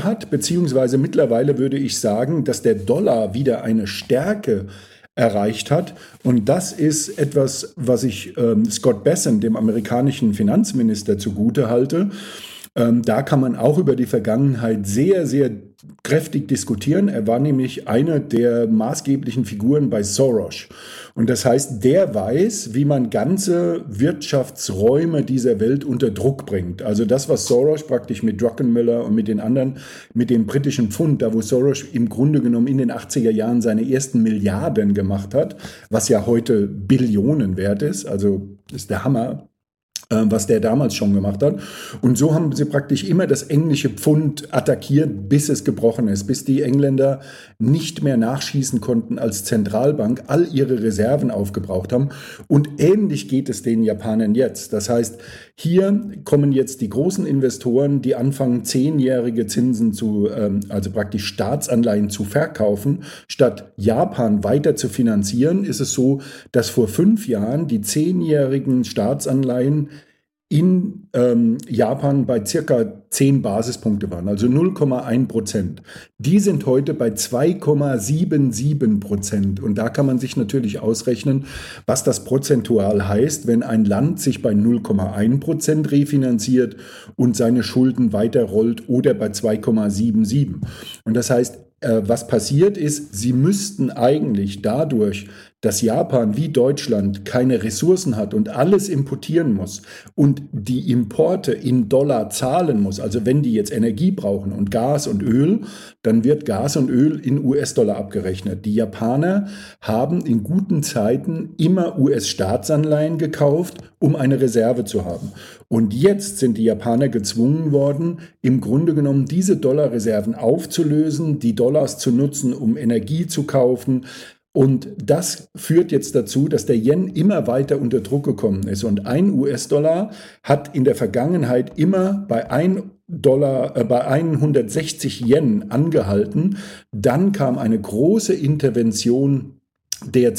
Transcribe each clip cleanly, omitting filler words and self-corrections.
hat, beziehungsweise mittlerweile würde ich sagen, dass der Dollar wieder eine Stärke erreicht hat. Und das ist etwas, was ich Scott Bessent, dem amerikanischen Finanzminister, zugute halte. Da kann man auch über die Vergangenheit sehr, sehr kräftig diskutieren. Er war nämlich eine der maßgeblichen Figuren bei Soros. Und das heißt, der weiß, wie man ganze Wirtschaftsräume dieser Welt unter Druck bringt. Also das, was Soros praktisch mit Druckenmiller und mit den anderen, mit dem britischen Pfund, da wo Soros im Grunde genommen in den 80er Jahren seine ersten Milliarden gemacht hat, was ja heute Billionen wert ist, also das ist der Hammer, was der damals schon gemacht hat. Und so haben sie praktisch immer das englische Pfund attackiert, bis es gebrochen ist, bis die Engländer nicht mehr nachschießen konnten als Zentralbank, all ihre Reserven aufgebraucht haben. Und ähnlich geht es den Japanern jetzt. Das heißt, hier kommen jetzt die großen Investoren, die anfangen, 10-jährige Zinsen also praktisch Staatsanleihen zu verkaufen. Statt Japan weiter zu finanzieren, ist es so, dass vor 5 Jahren die 10-jährigen Staatsanleihen in Japan bei circa 10 Basispunkte waren, also 0,1%. Die sind heute bei 2,77%. Und da kann man sich natürlich ausrechnen, was das prozentual heißt, wenn ein Land sich bei 0,1% refinanziert und seine Schulden weiterrollt oder bei 2,77. Und das heißt, was passiert ist, sie müssten eigentlich dadurch, dass Japan wie Deutschland keine Ressourcen hat und alles importieren muss und die Importe in Dollar zahlen muss, also wenn die jetzt Energie brauchen und Gas und Öl, dann wird Gas und Öl in US-Dollar abgerechnet. Die Japaner haben in guten Zeiten immer US-Staatsanleihen gekauft, um eine Reserve zu haben. Und jetzt sind die Japaner gezwungen worden, im Grunde genommen diese Dollarreserven aufzulösen, die Dollars zu nutzen, um Energie zu kaufen. Und das führt jetzt dazu, dass der Yen immer weiter unter Druck gekommen ist. Und ein US-Dollar hat in der Vergangenheit immer bei 160 Yen angehalten. Dann kam eine große Intervention der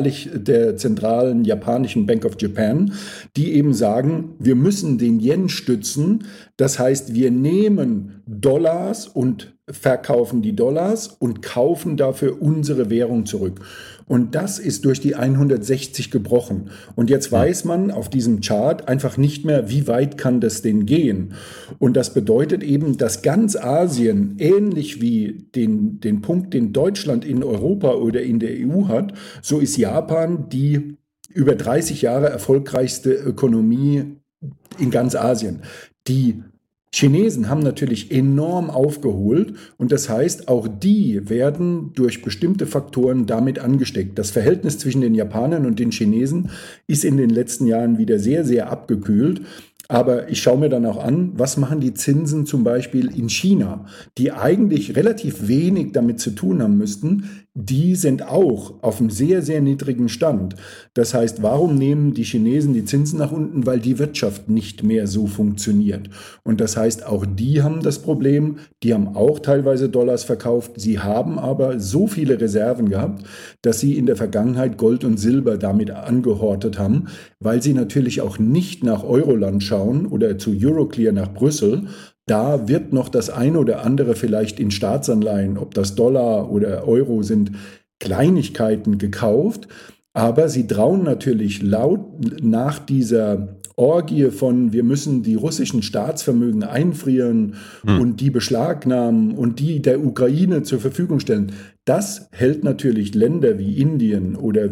zentralen japanischen Bank of Japan, die eben sagen, wir müssen den Yen stützen. Das heißt, wir nehmen Dollars und verkaufen die Dollars und kaufen dafür unsere Währung zurück. Und das ist durch die 160 gebrochen. Und jetzt weiß man auf diesem Chart einfach nicht mehr, wie weit kann das denn gehen. Und das bedeutet eben, dass ganz Asien, ähnlich wie den Punkt, den Deutschland in Europa oder in der EU hat, so ist Japan die über 30 Jahre erfolgreichste Ökonomie in ganz Asien. Die Chinesen haben natürlich enorm aufgeholt und das heißt, auch die werden durch bestimmte Faktoren damit angesteckt. Das Verhältnis zwischen den Japanern und den Chinesen ist in den letzten Jahren wieder sehr, sehr abgekühlt. Aber ich schaue mir dann auch an, was machen die Zinsen zum Beispiel in China, die eigentlich relativ wenig damit zu tun haben müssten. Die sind auch auf einem sehr, sehr niedrigen Stand. Das heißt, warum nehmen die Chinesen die Zinsen nach unten? Weil die Wirtschaft nicht mehr so funktioniert. Und das heißt, auch die haben das Problem. Die haben auch teilweise Dollars verkauft. Sie haben aber so viele Reserven gehabt, dass sie in der Vergangenheit Gold und Silber damit angehortet haben, weil sie natürlich auch nicht nach Euroland schauen oder zu Euroclear nach Brüssel. Da wird noch das eine oder andere vielleicht in Staatsanleihen, ob das Dollar oder Euro sind, Kleinigkeiten gekauft. Aber sie trauen natürlich laut nach dieser Orgie von, wir müssen die russischen Staatsvermögen einfrieren und die beschlagnahmen und die der Ukraine zur Verfügung stellen. Das hält natürlich Länder wie Indien oder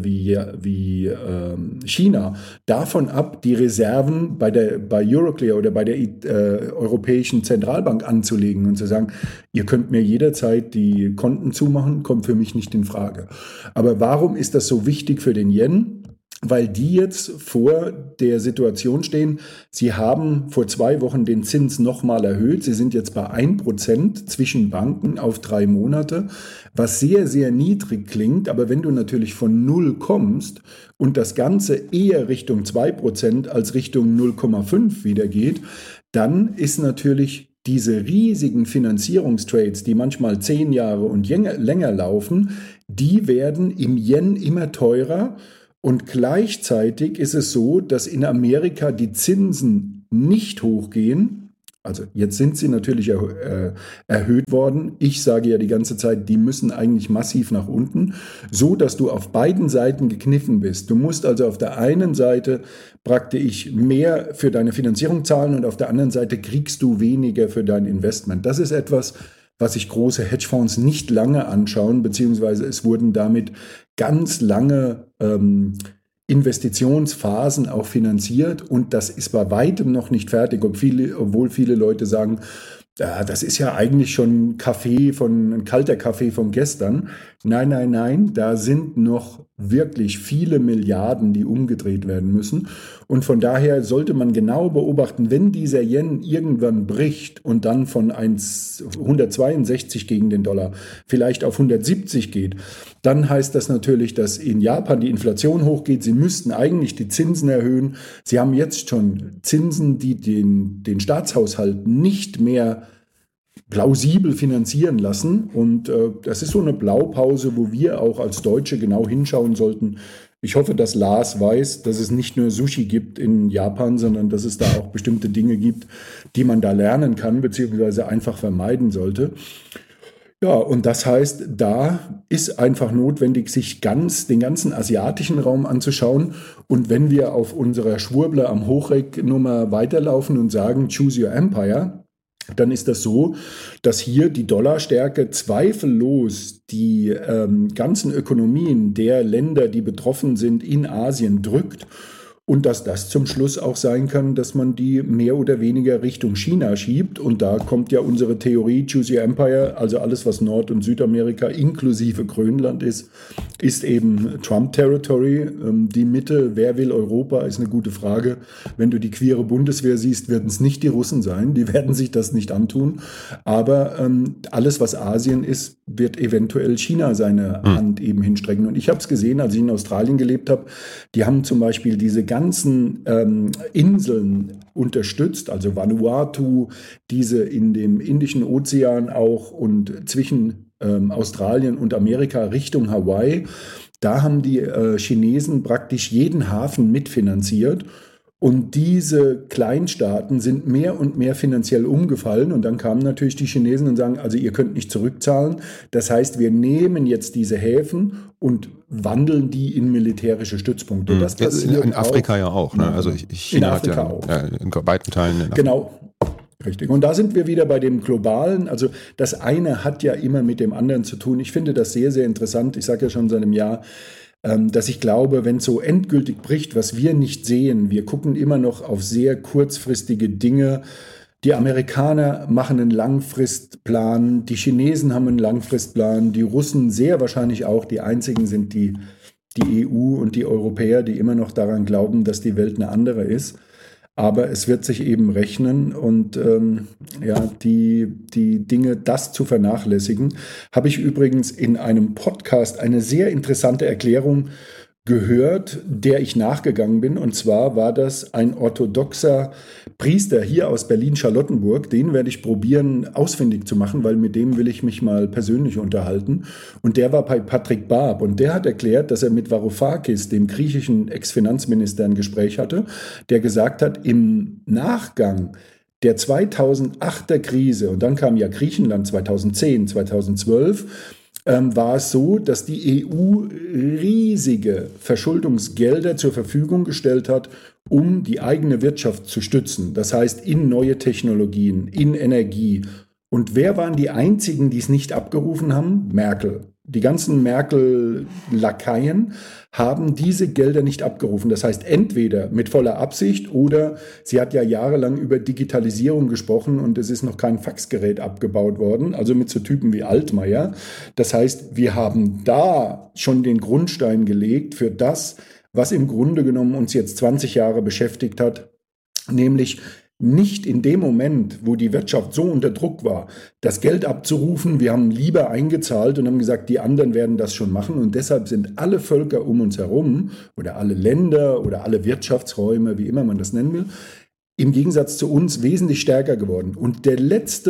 wie China davon ab, die Reserven bei Euroclear oder bei der Europäischen Zentralbank anzulegen und zu sagen, ihr könnt mir jederzeit die Konten zumachen, kommt für mich nicht in Frage. Aber warum ist das so wichtig für den Yen? Weil die jetzt vor der Situation stehen, sie haben vor 2 Wochen den Zins nochmal erhöht. Sie sind jetzt bei 1% zwischen Banken auf 3 Monate, was sehr, sehr niedrig klingt. Aber wenn du natürlich von 0 kommst und das Ganze eher Richtung 2% als Richtung 0,5 wieder geht, dann ist natürlich diese riesigen Finanzierungstrades, die manchmal 10 Jahre und länger laufen, die werden im Yen immer teurer. Und gleichzeitig ist es so, dass in Amerika die Zinsen nicht hochgehen, Also jetzt sind sie natürlich erhöht worden. Ich sage ja die ganze Zeit, die müssen eigentlich massiv nach unten, so dass du auf beiden Seiten gekniffen bist. Du musst also auf der einen Seite praktisch mehr für deine Finanzierung zahlen und auf der anderen Seite kriegst du weniger für dein Investment. Das ist etwas, was sich große Hedgefonds nicht lange anschauen, beziehungsweise es wurden damit ganz lange Investitionsphasen auch finanziert und das ist bei weitem noch nicht fertig, obwohl viele Leute sagen, ja, das ist ja eigentlich schon ein kalter Kaffee von gestern. Nein, nein, nein, da sind noch wirklich viele Milliarden, die umgedreht werden müssen. Und von daher sollte man genau beobachten, wenn dieser Yen irgendwann bricht und dann von 162 gegen den Dollar vielleicht auf 170 geht, dann heißt das natürlich, dass in Japan die Inflation hochgeht. Sie müssten eigentlich die Zinsen erhöhen. Sie haben jetzt schon Zinsen, die den Staatshaushalt nicht mehr plausibel finanzieren lassen. Und das ist so eine Blaupause, wo wir auch als Deutsche genau hinschauen sollten. Ich hoffe, dass Lars weiß, dass es nicht nur Sushi gibt in Japan, sondern dass es da auch bestimmte Dinge gibt, die man da lernen kann, beziehungsweise einfach vermeiden sollte. Ja, und das heißt, da ist einfach notwendig, sich den ganzen asiatischen Raum anzuschauen. Und wenn wir auf unserer Schwurbler am Hochreck-Nummer weiterlaufen und sagen, choose your empire, dann ist das so, dass hier die Dollarstärke zweifellos die ganzen Ökonomien der Länder, die betroffen sind, in Asien drückt. Und dass das zum Schluss auch sein kann, dass man die mehr oder weniger Richtung China schiebt. Und da kommt ja unsere Theorie, Choose Your Empire, also alles, was Nord- und Südamerika inklusive Grönland ist eben Trump-Territory. Die Mitte, wer will Europa, ist eine gute Frage. Wenn du die queere Bundeswehr siehst, werden es nicht die Russen sein. Die werden sich das nicht antun. Aber alles, was Asien ist, wird eventuell China seine Hand eben hinstrecken. Und ich habe es gesehen, als ich in Australien gelebt habe. Die haben zum Beispiel diese ganzen Inseln unterstützt, also Vanuatu, diese in dem Indischen Ozean auch und zwischen Australien und Amerika Richtung Hawaii. Da haben die Chinesen praktisch jeden Hafen mitfinanziert. Und diese Kleinstaaten sind mehr und mehr finanziell umgefallen. Und dann kamen natürlich die Chinesen und sagen, also ihr könnt nicht zurückzahlen. Das heißt, wir nehmen jetzt diese Häfen und wandeln die in militärische Stützpunkte. Das passiert in Afrika auch, ja auch. Ne? Also China hat ja auch. In weiten Teilen in Afrika. Genau. Richtig. Und da sind wir wieder bei dem Globalen. Also das eine hat ja immer mit dem anderen zu tun. Ich finde das sehr, sehr interessant. Ich sage ja schon seit einem Jahr, dass ich glaube, wenn es so endgültig bricht, was wir nicht sehen, wir gucken immer noch auf sehr kurzfristige Dinge. Die Amerikaner machen einen Langfristplan, die Chinesen haben einen Langfristplan, die Russen sehr wahrscheinlich auch. Die einzigen sind die EU und die Europäer, die immer noch daran glauben, dass die Welt eine andere ist. Aber es wird sich eben rechnen und die Dinge, das zu vernachlässigen, habe ich übrigens in einem Podcast eine sehr interessante Erklärung gehört, der ich nachgegangen bin. Und zwar war das ein orthodoxer Priester hier aus Berlin-Charlottenburg. Den werde ich probieren, ausfindig zu machen, weil mit dem will ich mich mal persönlich unterhalten. Und der war bei Patrick Barb und der hat erklärt, dass er mit Varoufakis, dem griechischen Ex-Finanzminister, ein Gespräch hatte, der gesagt hat, im Nachgang der 2008er Krise, und dann kam ja Griechenland 2010, 2012, war es so, dass die EU riesige Verschuldungsgelder zur Verfügung gestellt hat, um die eigene Wirtschaft zu stützen. Das heißt, in neue Technologien, in Energie. Und wer waren die einzigen, die es nicht abgerufen haben? Merkel. Die ganzen Merkel-Lakaien haben diese Gelder nicht abgerufen. Das heißt, entweder mit voller Absicht oder sie hat ja jahrelang über Digitalisierung gesprochen und es ist noch kein Faxgerät abgebaut worden, also mit so Typen wie Altmaier. Das heißt, wir haben da schon den Grundstein gelegt für das, was im Grunde genommen uns jetzt 20 Jahre beschäftigt hat, nämlich nicht in dem Moment, wo die Wirtschaft so unter Druck war, das Geld abzurufen. Wir haben lieber eingezahlt und haben gesagt, die anderen werden das schon machen. Und deshalb sind alle Völker um uns herum oder alle Länder oder alle Wirtschaftsräume, wie immer man das nennen will, im Gegensatz zu uns wesentlich stärker geworden. Und die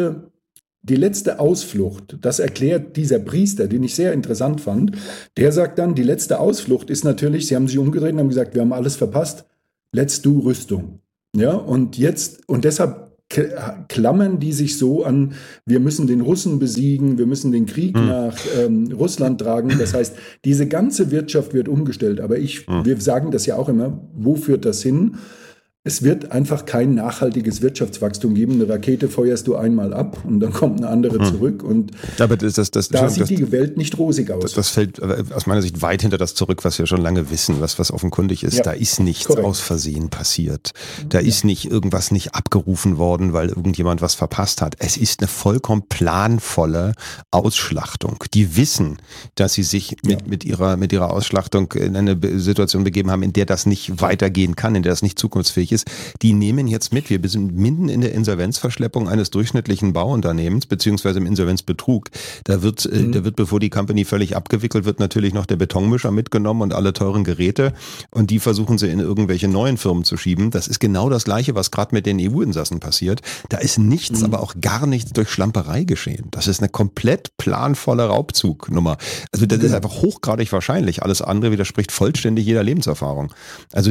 letzte Ausflucht, das erklärt dieser Priester, den ich sehr interessant fand, der sagt dann, die letzte Ausflucht ist natürlich, sie haben sich umgedreht und haben gesagt, wir haben alles verpasst, let's do Rüstung. Ja, und deshalb klammern die sich so an, wir müssen den Russen besiegen, wir müssen den Krieg nach Russland tragen. Das heißt, diese ganze Wirtschaft wird umgestellt. Aber wir sagen das ja auch immer, wo führt das hin? Es wird einfach kein nachhaltiges Wirtschaftswachstum geben. Eine Rakete feuerst du einmal ab und dann kommt eine andere zurück. Und aber da sieht die Welt nicht rosig aus. Das fällt aus meiner Sicht weit hinter das zurück, was wir schon lange wissen, was offenkundig ist. Ja, da ist nichts aus Versehen passiert. Da ist nicht irgendwas nicht abgerufen worden, weil irgendjemand was verpasst hat. Es ist eine vollkommen planvolle Ausschlachtung. Die wissen, dass sie sich mit ihrer Ausschlachtung in eine Situation begeben haben, in der das nicht weitergehen kann, in der das nicht zukunftsfähig ist. Die nehmen jetzt mit, wir sind mitten in der Insolvenzverschleppung eines durchschnittlichen Bauunternehmens, beziehungsweise im Insolvenzbetrug. Da wird, bevor die Company völlig abgewickelt wird, natürlich noch der Betonmischer mitgenommen und alle teuren Geräte. Und die versuchen sie in irgendwelche neuen Firmen zu schieben. Das ist genau das Gleiche, was gerade mit den EU-Insassen passiert. Da ist nichts, aber auch gar nichts durch Schlamperei geschehen. Das ist eine komplett planvolle Raubzugnummer. Also das ist einfach hochgradig wahrscheinlich. Alles andere widerspricht vollständig jeder Lebenserfahrung. Also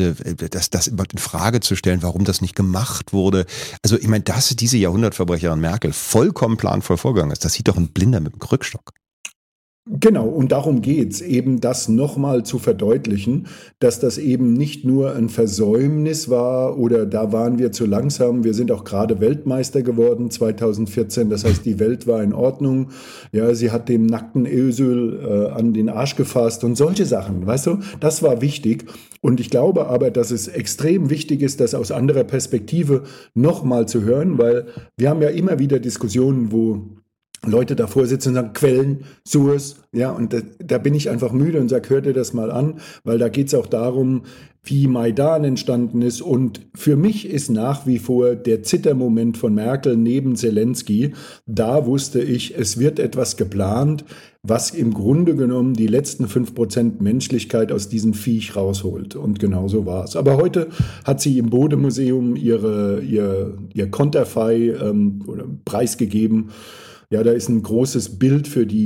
das in Frage zu stellen, warum das nicht gemacht wurde. Also ich meine, dass diese Jahrhundertverbrecherin Merkel vollkommen planvoll vorgegangen ist, das sieht doch ein Blinder mit dem Krückstock. Genau, und darum geht's, eben das nochmal zu verdeutlichen, dass das eben nicht nur ein Versäumnis war oder da waren wir zu langsam. Wir sind auch gerade Weltmeister geworden 2014, das heißt, die Welt war in Ordnung. Ja, sie hat dem nackten Özil an den Arsch gefasst und solche Sachen, weißt du, das war wichtig. Und ich glaube aber, dass es extrem wichtig ist, das aus anderer Perspektive nochmal zu hören, weil wir haben ja immer wieder Diskussionen, wo Leute davor sitzen und sagen, Quellen, Source, ja, und da bin ich einfach müde und sage, hör dir das mal an, weil da geht es auch darum, wie Maidan entstanden ist. Und für mich ist nach wie vor der Zittermoment von Merkel neben Zelensky. Da wusste ich, es wird etwas geplant, was im Grunde genommen die letzten 5% Menschlichkeit aus diesem Viech rausholt. Und genau so war es. Aber heute hat sie im Bode-Museum ihr Konterfei preisgegeben. Ja, da ist ein großes Bild für die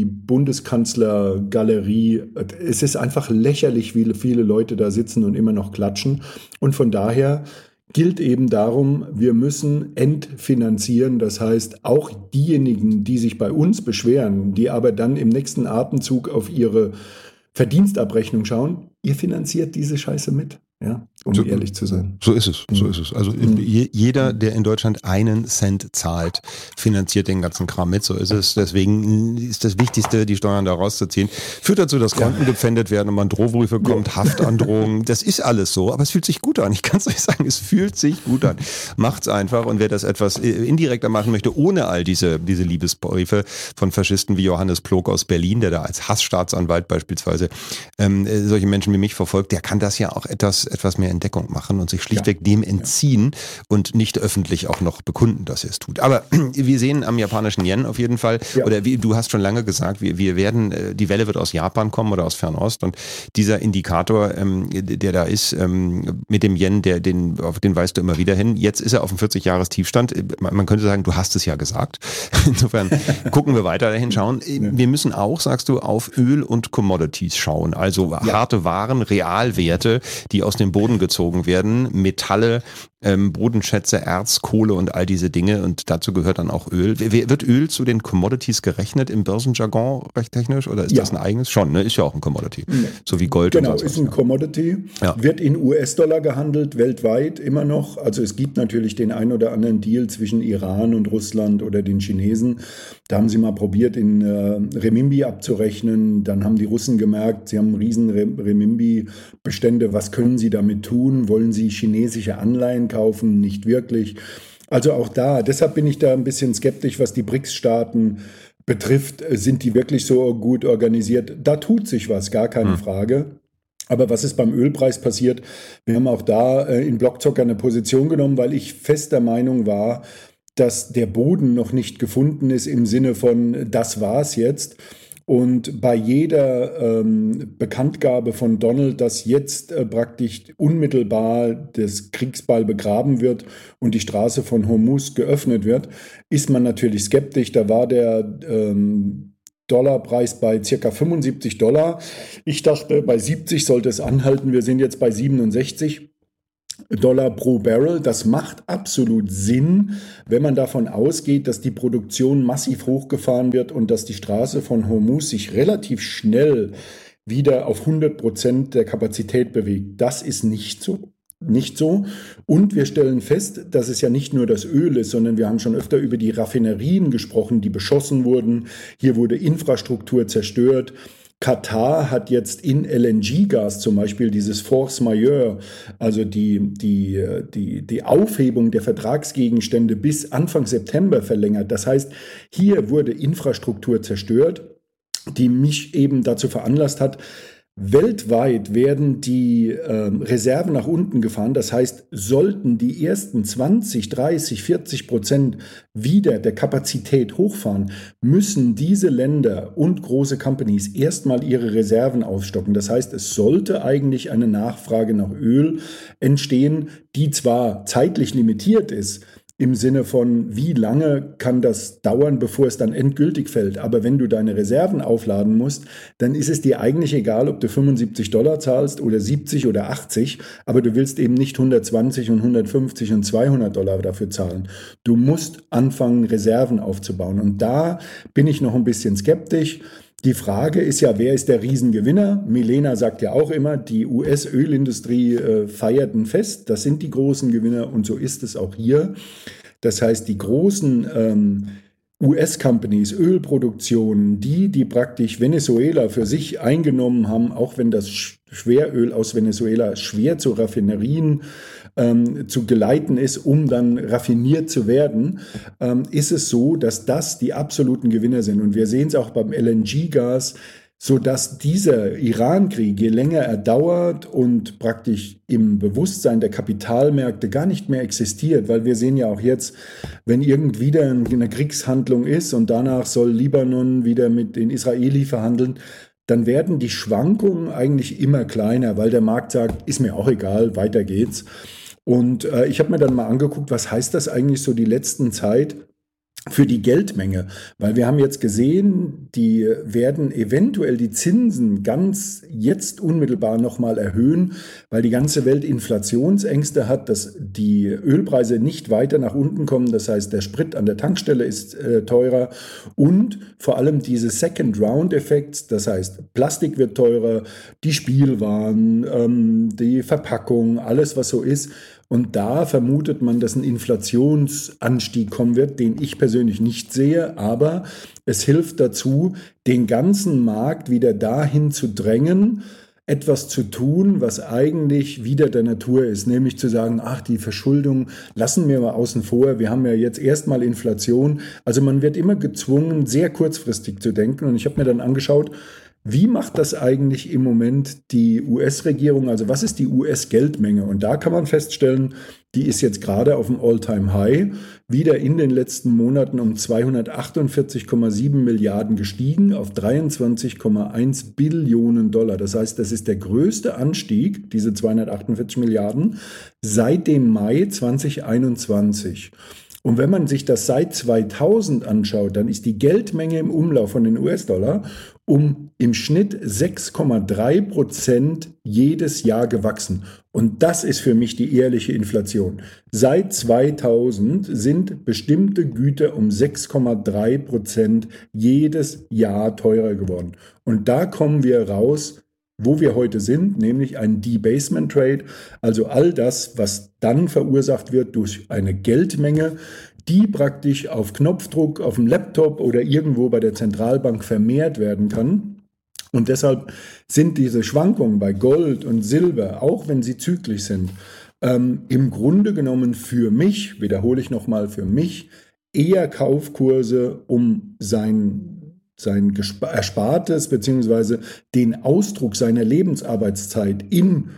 Bundeskanzlergalerie. Es ist einfach lächerlich, wie viele Leute da sitzen und immer noch klatschen. Und von daher gilt eben darum, wir müssen entfinanzieren. Das heißt, auch diejenigen, die sich bei uns beschweren, die aber dann im nächsten Atemzug auf ihre Verdienstabrechnung schauen, ihr finanziert diese Scheiße mit. Ja, um ehrlich zu sein. So ist es, so ist es. Also jeder, der in Deutschland einen Cent zahlt, finanziert den ganzen Kram mit. So ist es. Deswegen ist das Wichtigste, die Steuern da rauszuziehen. Führt dazu, dass Konten gepfändet werden und man Drohbriefe bekommt, Haftandrohungen. Das ist alles so, aber es fühlt sich gut an. Ich kann es euch sagen, es fühlt sich gut an. Macht's einfach. Und wer das etwas indirekter machen möchte, ohne all diese Liebesbriefe von Faschisten wie Johannes Plog aus Berlin, der da als Hassstaatsanwalt beispielsweise solche Menschen wie mich verfolgt, der kann das ja auch etwas mehr in Deckung machen und sich schlichtweg dem entziehen und nicht öffentlich auch noch bekunden, dass er es tut. Aber wir sehen am japanischen Yen auf jeden Fall, oder wie du hast schon lange gesagt, wir werden, die Welle wird aus Japan kommen oder aus Fernost und dieser Indikator, der da ist, mit dem Yen, auf den weist du immer wieder hin. Jetzt ist er auf dem 40-Jahres-Tiefstand. Man könnte sagen, du hast es ja gesagt. Insofern gucken wir weiter dahin schauen. Wir müssen auch, sagst du, auf Öl und Commodities schauen, also harte Waren, Realwerte, die aus dem Boden gezogen werden, Metalle, Bodenschätze, Erz, Kohle und all diese Dinge und dazu gehört dann auch Öl. Wird Öl zu den Commodities gerechnet im Börsenjargon recht technisch oder ist das ein eigenes? Schon, ne? Ist ja auch ein Commodity, so wie Gold. Genau, ist ein Commodity, wird in US-Dollar gehandelt, weltweit immer noch. Also es gibt natürlich den ein oder anderen Deal zwischen Iran und Russland oder den Chinesen. Da haben sie mal probiert, in Renminbi abzurechnen. Dann haben die Russen gemerkt, sie haben riesen Renminbi-Bestände. Was können sie damit tun? Wollen sie chinesische Anleihen kaufen? Nicht wirklich. Also auch da, deshalb bin ich da ein bisschen skeptisch, was die BRICS-Staaten betrifft. Sind die wirklich so gut organisiert? Da tut sich was, gar keine Frage. Aber was ist beim Ölpreis passiert? Wir haben auch da in Blockzocker eine Position genommen, weil ich fest der Meinung war, dass der Boden noch nicht gefunden ist im Sinne von, das war's jetzt. Und bei jeder Bekanntgabe von Donald, dass jetzt praktisch unmittelbar das Kriegsbeil begraben wird und die Straße von Hormuz geöffnet wird, ist man natürlich skeptisch. Da war der Dollarpreis bei ca. $75. Ich dachte, bei 70 sollte es anhalten. Wir sind jetzt bei 67. Dollar pro Barrel. Das macht absolut Sinn, wenn man davon ausgeht, dass die Produktion massiv hochgefahren wird und dass die Straße von Hormuz sich relativ schnell wieder auf 100% der Kapazität bewegt. Das ist nicht so. Nicht so. Und wir stellen fest, dass es ja nicht nur das Öl ist, sondern wir haben schon öfter über die Raffinerien gesprochen, die beschossen wurden. Hier wurde Infrastruktur zerstört. Katar hat jetzt in LNG-Gas zum Beispiel dieses Force Majeure, also die Aufhebung der Vertragsgegenstände bis Anfang September verlängert. Das heißt, hier wurde Infrastruktur zerstört, die mich eben dazu veranlasst hat, weltweit werden die Reserven nach unten gefahren. Das heißt, sollten die ersten 20, 30, 40% wieder der Kapazität hochfahren, müssen diese Länder und große Companies erstmal ihre Reserven aufstocken. Das heißt, es sollte eigentlich eine Nachfrage nach Öl entstehen, die zwar zeitlich limitiert ist, im Sinne von, wie lange kann das dauern, bevor es dann endgültig fällt. Aber wenn du deine Reserven aufladen musst, dann ist es dir eigentlich egal, ob du $75 zahlst oder 70 oder 80, aber du willst eben nicht 120 und 150 und $200 dafür zahlen. Du musst anfangen, Reserven aufzubauen. Und da bin ich noch ein bisschen skeptisch. Die Frage ist ja, wer ist der Riesengewinner? Milena sagt ja auch immer, die US-Ölindustrie feiert ein Fest. Das sind die großen Gewinner und so ist es auch hier. Das heißt, die großen US-Companies, Ölproduktionen, die praktisch Venezuela für sich eingenommen haben, auch wenn das Schweröl aus Venezuela schwer zu Raffinerien zu geleiten ist, um dann raffiniert zu werden, ist es so, dass das die absoluten Gewinner sind. Und wir sehen es auch beim LNG-Gas, sodass dieser Iran-Krieg, je länger er dauert und praktisch im Bewusstsein der Kapitalmärkte gar nicht mehr existiert, weil wir sehen ja auch jetzt, wenn irgend wieder eine Kriegshandlung ist und danach soll Libanon wieder mit den Israeli verhandeln, dann werden die Schwankungen eigentlich immer kleiner, weil der Markt sagt, ist mir auch egal, weiter geht's. Und ich habe mir dann mal angeguckt, was heißt das eigentlich so die letzten Zeit für die Geldmenge? Weil wir haben jetzt gesehen, die werden eventuell die Zinsen ganz jetzt unmittelbar nochmal erhöhen, weil die ganze Welt Inflationsängste hat, dass die Ölpreise nicht weiter nach unten kommen. Das heißt, der Sprit an der Tankstelle ist teurer und vor allem diese Second-Round-Effekts, das heißt, Plastik wird teurer, die Spielwaren, die Verpackung, alles was so ist. Und da vermutet man, dass ein Inflationsanstieg kommen wird, den ich persönlich nicht sehe, aber es hilft dazu, den ganzen Markt wieder dahin zu drängen, etwas zu tun, was eigentlich wieder der Natur ist, nämlich zu sagen, ach, die Verschuldung lassen wir mal außen vor, wir haben ja jetzt erstmal Inflation. Also man wird immer gezwungen, sehr kurzfristig zu denken und ich habe mir dann angeschaut, wie macht das eigentlich im Moment die US-Regierung? Also was ist die US-Geldmenge? Und da kann man feststellen, die ist jetzt gerade auf dem All-Time-High, wieder in den letzten Monaten um 248,7 Milliarden gestiegen auf 23,1 Billionen Dollar. Das heißt, das ist der größte Anstieg, diese 248 Milliarden, seit dem Mai 2021. Und wenn man sich das seit 2000 anschaut, dann ist die Geldmenge im Umlauf von den US-Dollar um im Schnitt 6,3% jedes Jahr gewachsen. Und das ist für mich die ehrliche Inflation. Seit 2000 sind bestimmte Güter um 6,3% jedes Jahr teurer geworden. Und da kommen wir raus, wo wir heute sind, nämlich ein Debasement Trade, also all das, was dann verursacht wird durch eine Geldmenge, die praktisch auf Knopfdruck auf dem Laptop oder irgendwo bei der Zentralbank vermehrt werden kann. Und deshalb sind diese Schwankungen bei Gold und Silber, auch wenn sie zyklisch sind, im Grunde genommen für mich, wiederhole ich nochmal, für mich eher Kaufkurse, um sein Erspartes bzw. den Ausdruck seiner Lebensarbeitszeit in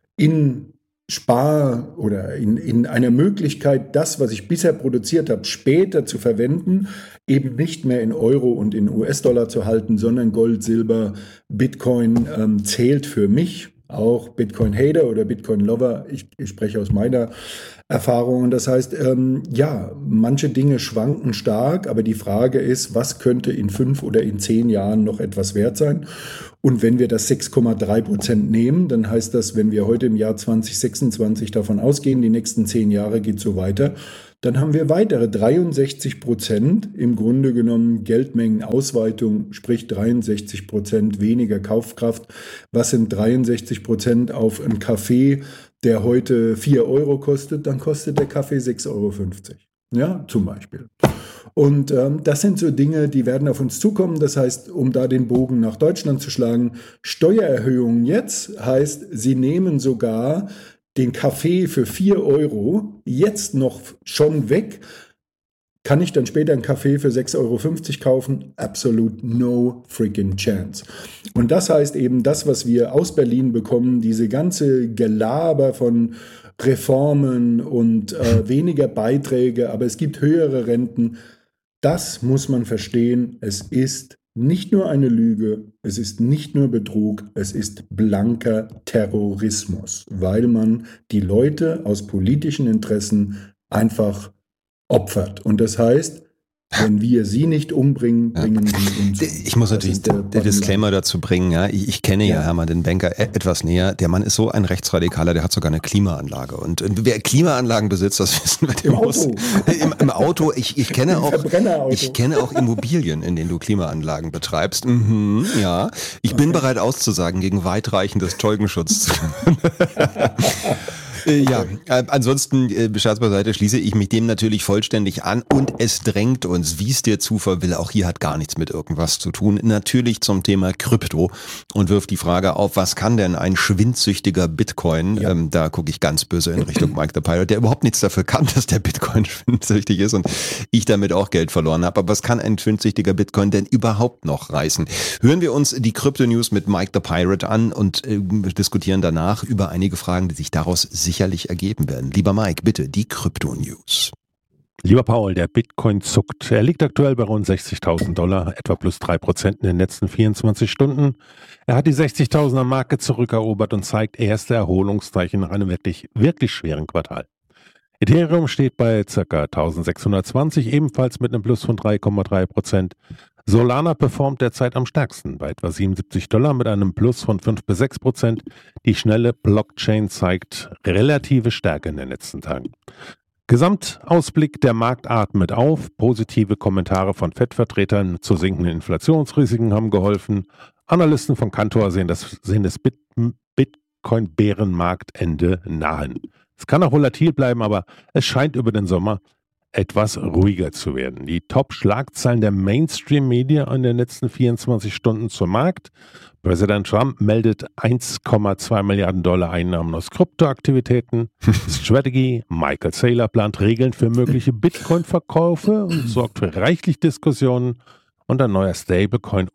Spar oder in einer Möglichkeit, das, was ich bisher produziert habe, später zu verwenden, eben nicht mehr in Euro und in US-Dollar zu halten, sondern Gold, Silber, Bitcoin zählt für mich auch Bitcoin-Hater oder Bitcoin-Lover. Ich spreche aus meiner Erfahrung. Und das heißt, ja, manche Dinge schwanken stark, aber die Frage ist, was könnte in 5 oder in 10 Jahren noch etwas wert sein? Und wenn wir das 6,3% nehmen, dann heißt das, wenn wir heute im Jahr 2026 davon ausgehen, die nächsten 10 Jahre geht so weiter, dann haben wir weitere 63% im Grunde genommen Geldmengenausweitung, sprich 63% weniger Kaufkraft. Was sind 63% auf einen Kaffee, der heute 4 Euro kostet? Dann kostet der Kaffee 6,50 Euro. Ja, zum Beispiel. Und das sind so Dinge, die werden auf uns zukommen. Das heißt, um da den Bogen nach Deutschland zu schlagen, Steuererhöhungen jetzt heißt, sie nehmen sogar den Kaffee für 4 Euro jetzt noch schon weg. Kann ich dann später einen Kaffee für 6,50 Euro kaufen? Absolut no freaking chance. Und das heißt eben, das, was wir aus Berlin bekommen, diese ganze Gelaber von Reformen und weniger Beiträge, aber es gibt höhere Renten, das muss man verstehen. Es ist nicht nur eine Lüge, es ist nicht nur Betrug, es ist blanker Terrorismus, weil man die Leute aus politischen Interessen einfach opfert. Und das heißt, wenn wir sie nicht umbringen, bringen sie uns um. Ich muss natürlich den Disclaimer dazu bringen. Ja. Ich kenne ja Hermann den Banker etwas näher. Der Mann ist so ein Rechtsradikaler, der hat sogar eine Klimaanlage. Und wer Klimaanlagen besitzt, das wissen wir. Im Auto. Im Auto. Ich kenne auch Immobilien, in denen du Klimaanlagen betreibst. Mhm, ja. Ich bin bereit auszusagen gegen weitreichendes Zeugenschutz. Ja, ansonsten, Scherz beiseite, schließe ich mich dem natürlich vollständig an und es drängt uns, wie es der Zufall will, auch hier hat gar nichts mit irgendwas zu tun, natürlich zum Thema Krypto und wirft die Frage auf, was kann denn ein schwindsüchtiger Bitcoin, da gucke ich ganz böse in Richtung Mike the Pirate, der überhaupt nichts dafür kann, dass der Bitcoin schwindsüchtig ist und ich damit auch Geld verloren habe, aber was kann ein schwindsüchtiger Bitcoin denn überhaupt noch reißen? Hören wir uns die Krypto-News mit Mike the Pirate an und diskutieren danach über einige Fragen, die sich daraus sicherlich ergeben werden. Lieber Mike, bitte die Krypto-News. Lieber Paul, der Bitcoin zuckt. Er liegt aktuell bei rund $60.000, etwa plus 3% in den letzten 24 Stunden. Er hat die 60.000er Marke zurückerobert und zeigt erste Erholungszeichen nach einem wirklich schweren Quartal. Ethereum steht bei ca. 1620, ebenfalls mit einem Plus von 3,3%. Solana performt derzeit am stärksten, bei etwa $77 mit einem Plus von 5-6%. Die schnelle Blockchain zeigt relative Stärke in den letzten Tagen. Gesamtausblick, der Markt atmet auf. Positive Kommentare von FED-Vertretern zu sinkenden Inflationsrisiken haben geholfen. Analysten von Cantor sehen das Bitcoin-Bärenmarktende nahen. Es kann auch volatil bleiben, aber es scheint über den Sommer etwas ruhiger zu werden. Die Top-Schlagzeilen der Mainstream-Media in den letzten 24 Stunden zum Markt. Präsident Trump meldet $1,2 Milliarden Einnahmen aus Kryptoaktivitäten. Strategy, Michael Saylor plant Regeln für mögliche Bitcoin-Verkäufe und sorgt für reichlich Diskussionen. Und ein neuer Stablecoin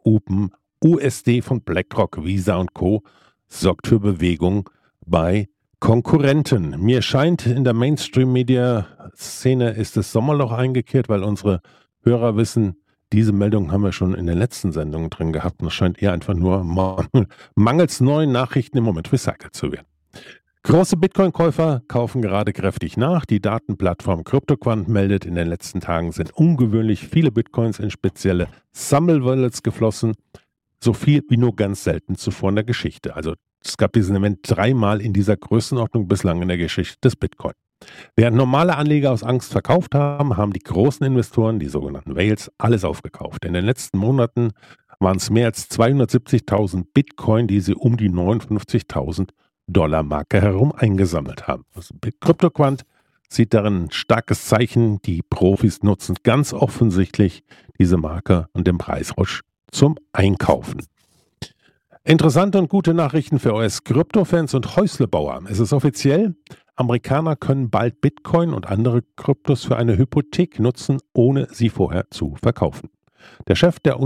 USD von BlackRock, Visa und Co. sorgt für Bewegung bei Konkurrenten. Mir scheint, in der Mainstream-Media-Szene ist das Sommerloch eingekehrt, weil unsere Hörer wissen, diese Meldung haben wir schon in den letzten Sendungen drin gehabt und es scheint eher einfach nur mangels neuen Nachrichten im Moment recycelt zu werden. Große Bitcoin-Käufer kaufen gerade kräftig nach. Die Datenplattform CryptoQuant meldet, in den letzten Tagen sind ungewöhnlich viele Bitcoins in spezielle Sammelwallets geflossen. So viel wie nur ganz selten zuvor in der Geschichte. Also es gab diesen Event 3-mal in dieser Größenordnung bislang in der Geschichte des Bitcoin. Während normale Anleger aus Angst verkauft haben, haben die großen Investoren, die sogenannten Whales, alles aufgekauft. In den letzten Monaten waren es mehr als 270.000 Bitcoin, die sie um die $59.000 Marke herum eingesammelt haben. Also CryptoQuant sieht darin ein starkes Zeichen. Die Profis nutzen ganz offensichtlich diese Marke und den Preisrutsch zum Einkaufen. Interessante und gute Nachrichten für US-Krypto-Fans und Häuslebauer. Es ist offiziell, Amerikaner können bald Bitcoin und andere Kryptos für eine Hypothek nutzen, ohne sie vorher zu verkaufen. Der Chef der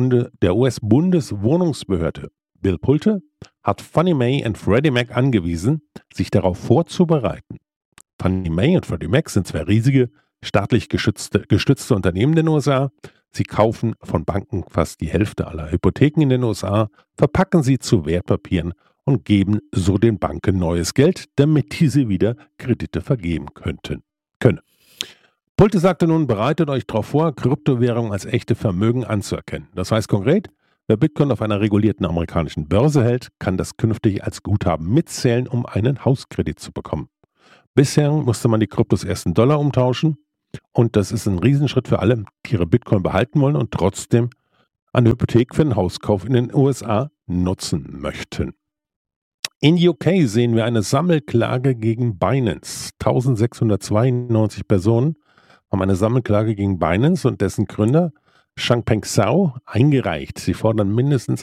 US-Bundeswohnungsbehörde, Bill Pulte, hat Fannie Mae und Freddie Mac angewiesen, sich darauf vorzubereiten. Fannie Mae und Freddie Mac sind zwei riesige, staatlich gestützte Unternehmen in den USA. Sie kaufen von Banken fast die Hälfte aller Hypotheken in den USA, verpacken sie zu Wertpapieren und geben so den Banken neues Geld, damit diese wieder Kredite vergeben können. Pulte sagte nun, bereitet euch darauf vor, Kryptowährungen als echte Vermögen anzuerkennen. Das heißt konkret, wer Bitcoin auf einer regulierten amerikanischen Börse hält, kann das künftig als Guthaben mitzählen, um einen Hauskredit zu bekommen. Bisher musste man die Kryptos erst in Dollar umtauschen und das ist ein Riesenschritt für alle, die ihre Bitcoin behalten wollen und trotzdem eine Hypothek für einen Hauskauf in den USA nutzen möchten. In UK sehen wir eine Sammelklage gegen Binance. 1692 Personen haben eine Sammelklage gegen Binance und dessen Gründer Changpeng Zhao eingereicht. Sie fordern mindestens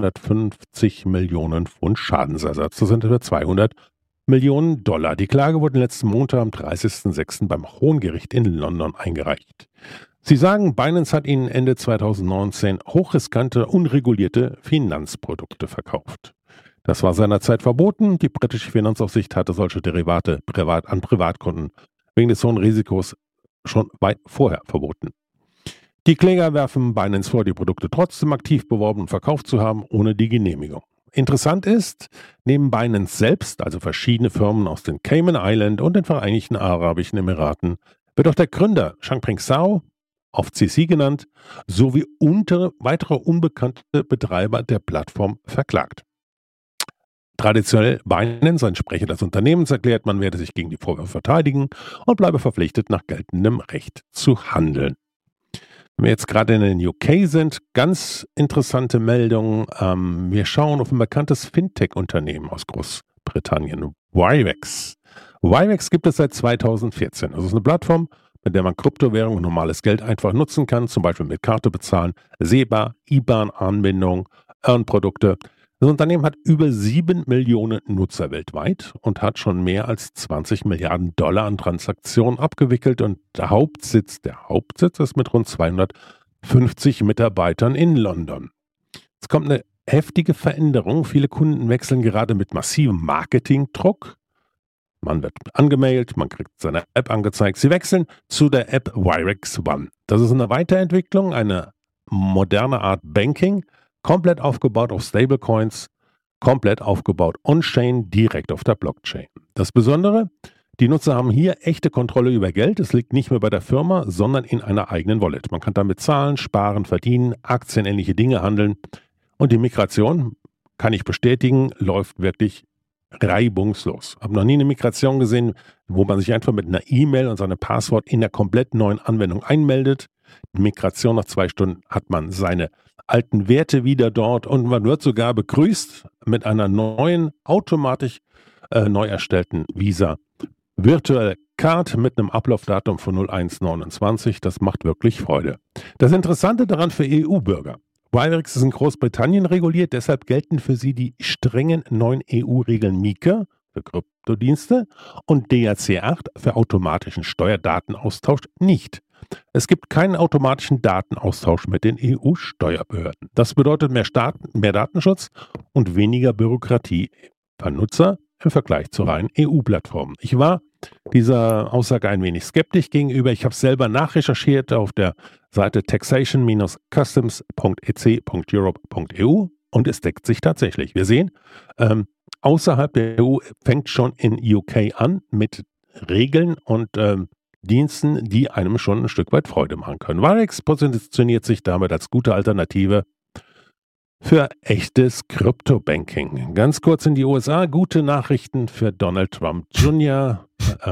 150 Millionen Pfund Schadensersatz. Das sind etwa 200 Millionen Dollar. Die Klage wurde letzten Montag am 30.06. beim Hohen Gericht in London eingereicht. Sie sagen, Binance hat ihnen Ende 2019 hochriskante, unregulierte Finanzprodukte verkauft. Das war seinerzeit verboten. Die britische Finanzaufsicht hatte solche Derivate an Privatkunden wegen des hohen Risikos schon weit vorher verboten. Die Kläger werfen Binance vor, die Produkte trotzdem aktiv beworben und verkauft zu haben, ohne die Genehmigung. Interessant ist, neben Binance selbst, also verschiedene Firmen aus den Cayman Islands und den Vereinigten Arabischen Emiraten, wird auch der Gründer Changpeng Zhao, auf CC genannt, sowie weitere unbekannte Betreiber der Plattform verklagt. Traditionell Binance, ein Sprecher des Unternehmens, erklärt, man werde sich gegen die Vorwürfe verteidigen und bleibe verpflichtet, nach geltendem Recht zu handeln. Wenn wir jetzt gerade in den UK sind, ganz interessante Meldungen. Wir schauen auf ein bekanntes Fintech-Unternehmen aus Großbritannien, Wirex. Wirex gibt es seit 2014. Das ist eine Plattform, mit der man Kryptowährungen und normales Geld einfach nutzen kann, zum Beispiel mit Karte bezahlen, SEPA, IBAN-Anbindung, Earn-Produkte. Das Unternehmen hat über 7 Millionen Nutzer weltweit und hat schon mehr als 20 Milliarden Dollar an Transaktionen abgewickelt und der Hauptsitz ist mit rund 250 Mitarbeitern in London. Es kommt eine heftige Veränderung. Viele Kunden wechseln gerade mit massivem Marketingdruck. Man wird angemeldet, man kriegt seine App angezeigt. Sie wechseln zu der App Wirex One. Das ist eine Weiterentwicklung, eine moderne Art Banking, komplett aufgebaut auf Stablecoins, komplett aufgebaut on-chain, direkt auf der Blockchain. Das Besondere, die Nutzer haben hier echte Kontrolle über Geld. Es liegt nicht mehr bei der Firma, sondern in einer eigenen Wallet. Man kann damit zahlen, sparen, verdienen, aktienähnliche Dinge handeln. Und die Migration, kann ich bestätigen, läuft wirklich reibungslos. Ich habe noch nie eine Migration gesehen, wo man sich einfach mit einer E-Mail und seinem Passwort in einer komplett neuen Anwendung einmeldet. Die Migration nach 2 Stunden hat man seine alten Werte wieder dort und man wird sogar begrüßt mit einer neuen, automatisch neu erstellten Visa Virtual Card mit einem Ablaufdatum von 0129. Das macht wirklich Freude. Das Interessante daran für EU-Bürger. Wirex ist in Großbritannien reguliert, deshalb gelten für sie die strengen neuen EU-Regeln MiCA für Kryptodienste und DRC8 für automatischen Steuerdatenaustausch nicht. Es gibt keinen automatischen Datenaustausch mit den EU-Steuerbehörden. Das bedeutet mehr Datenschutz und weniger Bürokratie per Nutzer im Vergleich zu reinen EU-Plattformen. Ich war dieser Aussage ein wenig skeptisch gegenüber. Ich habe es selber nachrecherchiert auf der Seite taxation-customs.ec.europe.eu und es deckt sich tatsächlich. Wir sehen, außerhalb der EU fängt schon in UK an mit Regeln und Diensten, die einem schon ein Stück weit Freude machen können. Wirex positioniert sich damit als gute Alternative für echtes Krypto-Banking. Ganz kurz in die USA, gute Nachrichten für Donald Trump Jr.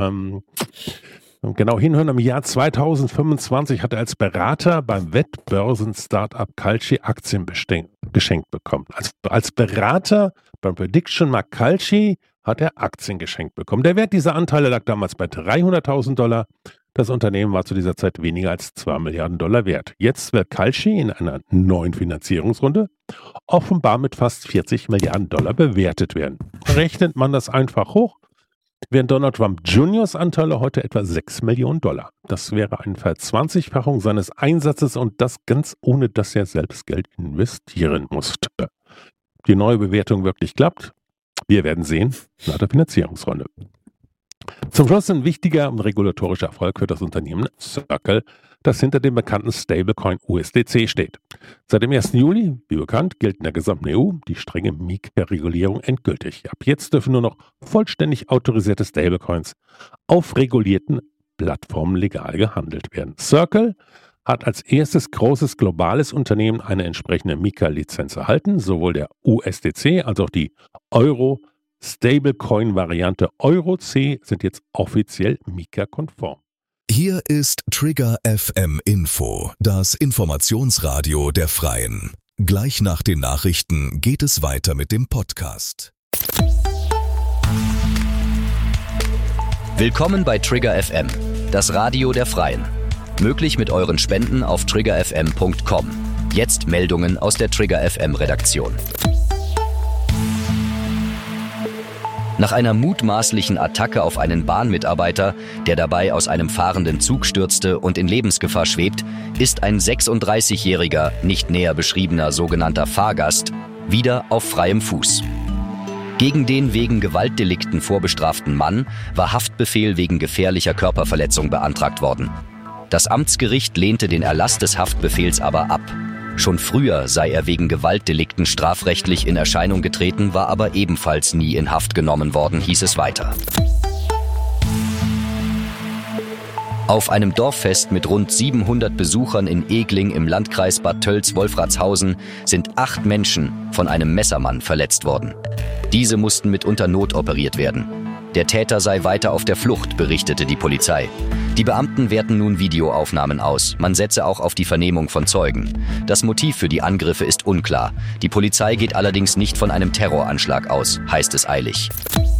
Genau hinhören, im Jahr 2025 hat er als Berater beim Wettbörsen-Startup Kalshi Aktien geschenkt bekommen. Als Berater beim Prediction Markt Kalshi hat er Aktien geschenkt bekommen. Der Wert dieser Anteile lag damals bei $300.000. Das Unternehmen war zu dieser Zeit weniger als 2 Milliarden Dollar wert. Jetzt wird Kalshi in einer neuen Finanzierungsrunde offenbar mit fast 40 Milliarden Dollar bewertet werden. Rechnet man das einfach hoch, wären Donald Trump Juniors Anteile heute etwa 6 Millionen Dollar. Das wäre eine Verzwanzigfachung seines Einsatzes und das ganz ohne, dass er selbst Geld investieren musste. Die neue Bewertung wirklich klappt? Wir werden sehen nach der Finanzierungsrunde. Zum Schluss ein wichtiger und regulatorischer Erfolg für das Unternehmen Circle, das hinter dem bekannten Stablecoin USDC steht. Seit dem 1. Juli, wie bekannt, gilt in der gesamten EU die strenge MiCA-Regulierung endgültig. Ab jetzt dürfen nur noch vollständig autorisierte Stablecoins auf regulierten Plattformen legal gehandelt werden. Circle hat als erstes großes globales Unternehmen eine entsprechende MiCA-Lizenz erhalten. Sowohl der USDC als auch die Euro-Stablecoin-Variante EURC sind jetzt offiziell MiCA-konform. Hier ist Trigger FM Info, das Informationsradio der Freien. Gleich nach den Nachrichten geht es weiter mit dem Podcast. Willkommen bei Trigger FM, das Radio der Freien. Möglich mit euren Spenden auf triggerfm.com. Jetzt Meldungen aus der Trigger FM Redaktion. Nach einer mutmaßlichen Attacke auf einen Bahnmitarbeiter, der dabei aus einem fahrenden Zug stürzte und in Lebensgefahr schwebt, ist ein 36-jähriger, nicht näher beschriebener sogenannter Fahrgast wieder auf freiem Fuß. Gegen den wegen Gewaltdelikten vorbestraften Mann war Haftbefehl wegen gefährlicher Körperverletzung beantragt worden. Das Amtsgericht lehnte den Erlass des Haftbefehls aber ab. Schon früher sei er wegen Gewaltdelikten strafrechtlich in Erscheinung getreten, war aber ebenfalls nie in Haft genommen worden, hieß es weiter. Auf einem Dorffest mit rund 700 Besuchern in Egling im Landkreis Bad Tölz-Wolfratshausen sind 8 Menschen von einem Messermann verletzt worden. Diese mussten mitunter notoperiert werden. Der Täter sei weiter auf der Flucht, berichtete die Polizei. Die Beamten werten nun Videoaufnahmen aus. Man setze auch auf die Vernehmung von Zeugen. Das Motiv für die Angriffe ist unklar. Die Polizei geht allerdings nicht von einem Terroranschlag aus, heißt es eilig.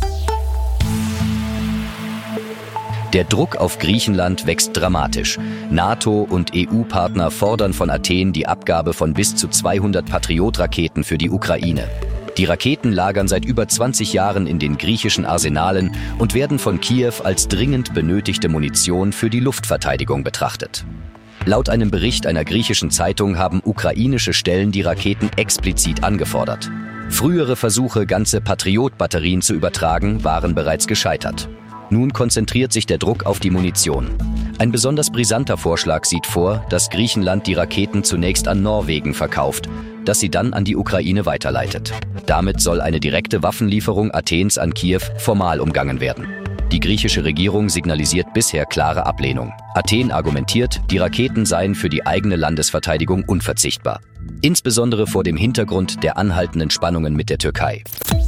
Der Druck auf Griechenland wächst dramatisch. NATO- und EU-Partner fordern von Athen die Abgabe von bis zu 200 Patriot-Raketen für die Ukraine. Die Raketen lagern seit über 20 Jahren in den griechischen Arsenalen und werden von Kiew als dringend benötigte Munition für die Luftverteidigung betrachtet. Laut einem Bericht einer griechischen Zeitung haben ukrainische Stellen die Raketen explizit angefordert. Frühere Versuche, ganze Patriot-Batterien zu übertragen, waren bereits gescheitert. Nun konzentriert sich der Druck auf die Munition. Ein besonders brisanter Vorschlag sieht vor, dass Griechenland die Raketen zunächst an Norwegen verkauft, das sie dann an die Ukraine weiterleitet. Damit soll eine direkte Waffenlieferung Athens an Kiew formal umgangen werden. Die griechische Regierung signalisiert bisher klare Ablehnung. Athen argumentiert, die Raketen seien für die eigene Landesverteidigung unverzichtbar. Insbesondere vor dem Hintergrund der anhaltenden Spannungen mit der Türkei.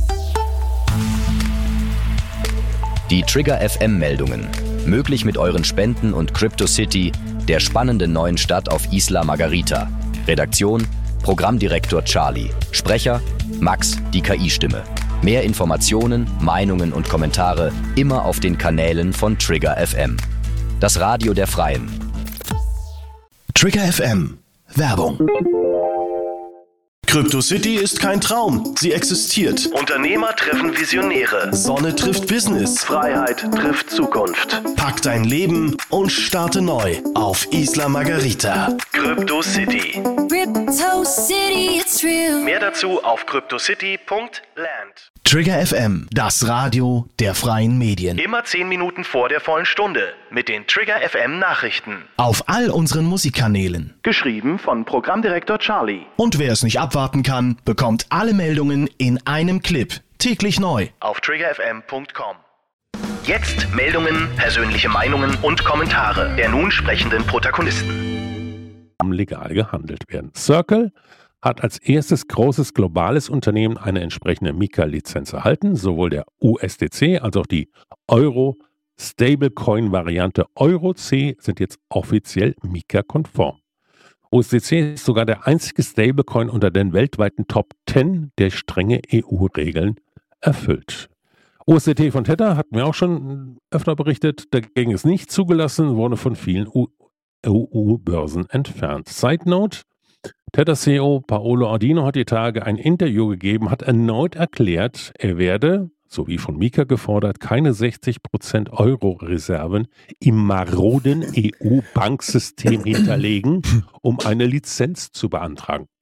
Die Trigger FM Meldungen. Möglich mit euren Spenden und CryptoCity, der spannenden neuen Stadt auf Isla Margarita. Redaktion: Programmdirektor Charlie. Sprecher: Max, die KI-Stimme. Mehr Informationen, Meinungen und Kommentare immer auf den Kanälen von Trigger FM. Das Radio der Freien. Trigger FM. Werbung. CryptoCity ist kein Traum, sie existiert. Unternehmer treffen Visionäre. Sonne trifft Business. Freiheit trifft Zukunft. Pack dein Leben und starte neu auf Isla Margarita. CryptoCity. CryptoCity, it's real. Mehr dazu auf cryptocity.land. Trigger FM, das Radio der freien Medien. Immer 10 Minuten vor der vollen Stunde mit den Trigger FM Nachrichten. Auf all unseren Musikkanälen. Geschrieben von Programmdirektor Charlie. Und wer es nicht abwarten kann, bekommt alle Meldungen in einem Clip. Täglich neu. Auf triggerfm.com. Jetzt Meldungen, persönliche Meinungen und Kommentare der nun sprechenden Protagonisten. Legal gehandelt werden. Circle hat als erstes großes globales Unternehmen eine entsprechende MiCA-Lizenz erhalten. Sowohl der USDC als auch die Euro-Stablecoin-Variante EURC sind jetzt offiziell MiCA-konform. USDC ist sogar der einzige Stablecoin unter den weltweiten Top 10, der strenge EU-Regeln erfüllt. USDT von Tether hatten wir auch schon öfter berichtet. Dagegen ist nicht zugelassen, wurde von vielen EU-Börsen entfernt. Side Note: Tether-CEO Paolo Ordino hat die Tage ein Interview gegeben, hat erneut erklärt, er werde, so wie von MiCA gefordert, keine 60% Euro-Reserven im maroden EU-Banksystem hinterlegen, um eine Lizenz zu beantragen.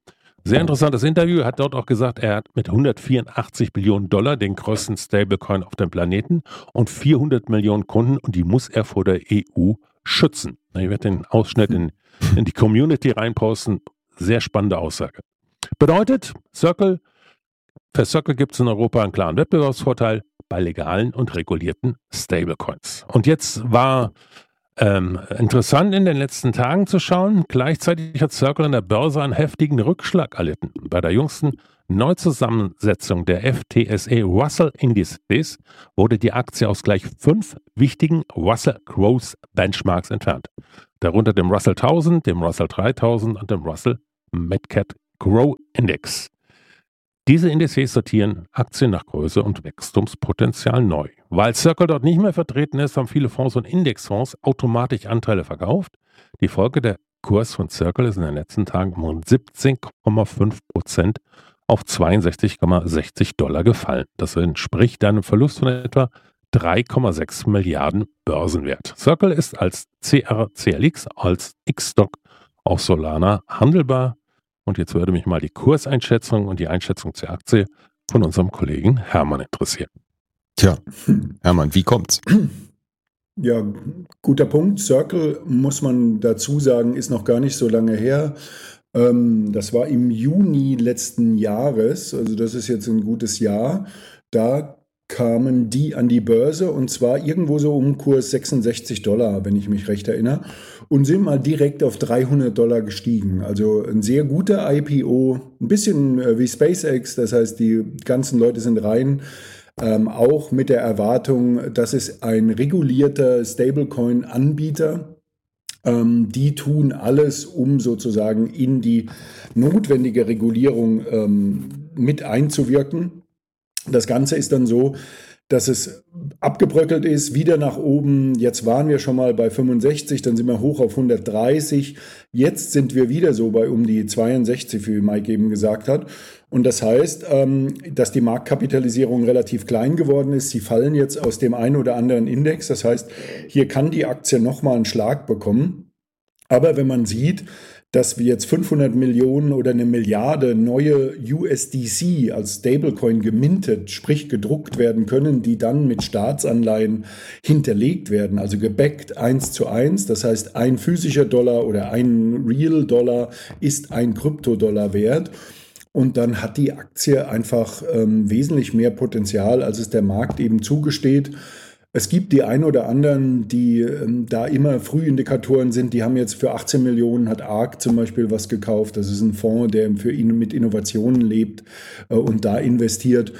Sehr interessantes Interview. Er hat dort auch gesagt, er hat mit 184 Billionen Dollar den größten Stablecoin auf dem Planeten und 400 Millionen Kunden und die muss er vor der EU schützen. Ich werde den Ausschnitt in die Community reinposten. Sehr spannende Aussage. Bedeutet, für Circle gibt es in Europa einen klaren Wettbewerbsvorteil bei legalen und regulierten Stablecoins. Und jetzt war interessant in den letzten Tagen zu schauen, gleichzeitig hat Circle an der Börse einen heftigen Rückschlag erlitten. Bei der jüngsten Neuzusammensetzung der FTSE Russell Indices wurde die Aktie aus gleich 5 wichtigen Russell Growth Benchmarks entfernt. Darunter dem Russell 1000, dem Russell 3000 und dem Russell Midcap Grow Index. Diese Indizes sortieren Aktien nach Größe und Wachstumspotenzial neu. Weil Circle dort nicht mehr vertreten ist, haben viele Fonds und Indexfonds automatisch Anteile verkauft. Die Folge, der Kurs von Circle ist in den letzten Tagen um 17,5% auf 62,60 Dollar gefallen. Das entspricht einem Verlust von etwa 3,6 Milliarden Börsenwert. Circle ist als CRCLX, als X-Stock auf Solana handelbar. Und jetzt würde mich mal die Kurseinschätzung und die Einschätzung zur Aktie von unserem Kollegen Hermann interessieren. Tja, Hermann, wie kommt's? Ja, guter Punkt. Circle, muss man dazu sagen, ist noch gar nicht so lange her. Das war im Juni letzten Jahres, also das ist jetzt ein gutes Jahr. Da kamen die an die Börse und zwar irgendwo so um Kurs 66 Dollar, wenn ich mich recht erinnere, und sind mal direkt auf 300 Dollar gestiegen. Also ein sehr guter IPO, ein bisschen wie SpaceX, das heißt, die ganzen Leute sind rein, auch mit der Erwartung, dass es ein regulierter Stablecoin-Anbieter, die tun alles, um sozusagen in die notwendige Regulierung mit einzuwirken. Das Ganze ist dann so, dass es abgebröckelt ist, wieder nach oben. Jetzt waren wir schon mal bei 65, dann sind wir hoch auf 130. Jetzt sind wir wieder so bei um die 62, wie Mike eben gesagt hat. Und das heißt, dass die Marktkapitalisierung relativ klein geworden ist. Sie fallen jetzt aus dem einen oder anderen Index. Das heißt, hier kann die Aktie nochmal einen Schlag bekommen. Aber wenn man sieht, dass wir jetzt 500 Millionen oder 1 Milliarde neue USDC als Stablecoin gemintet, sprich gedruckt werden können, die dann mit Staatsanleihen hinterlegt werden, also gebackt 1:1. Das heißt, ein physischer Dollar oder ein Real-Dollar ist ein Kryptodollar wert. Und dann hat die Aktie einfach wesentlich mehr Potenzial, als es der Markt eben zugesteht. Es gibt die ein oder anderen, die da immer Frühindikatoren sind. Die haben jetzt für 18 Millionen, hat ARK zum Beispiel was gekauft. Das ist ein Fonds, der für ihn mit Innovationen lebt und da investiert.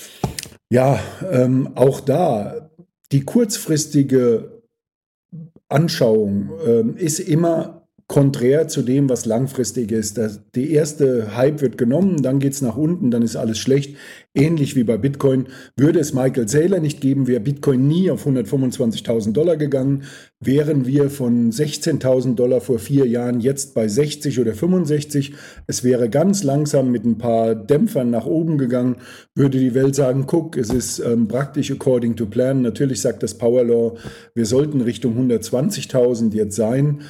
Ja, auch da, die kurzfristige Anschauung ist immer konträr zu dem, was langfristig ist. Der erste Hype wird genommen, dann geht es nach unten, dann ist alles schlecht. Ähnlich wie bei Bitcoin. Würde es Michael Saylor nicht geben, wäre Bitcoin nie auf 125.000 Dollar gegangen. Wären wir von 16.000 Dollar vor 4 Jahren jetzt bei 60 oder 65. Es wäre ganz langsam mit ein paar Dämpfern nach oben gegangen. Würde die Welt sagen, guck, es ist praktisch according to plan. Natürlich sagt das Power Law, wir sollten Richtung 120.000 jetzt sein.